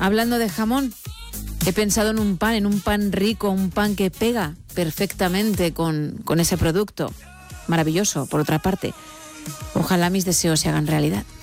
hablando de jamón, he pensado en un pan rico, un pan que pega perfectamente con ese producto. Maravilloso, por otra parte. Ojalá mis deseos se hagan realidad.